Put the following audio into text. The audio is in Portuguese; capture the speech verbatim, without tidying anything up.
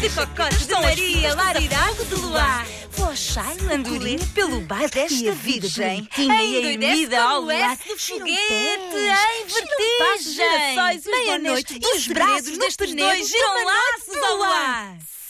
de cocotes de Maria, Larirago de Luar. Fochai, andorinha, pelo bairro desta virgem. Endoidece como S de foguete, em vertigem. Meia-noite dos braços destes dois giram laços ao ar.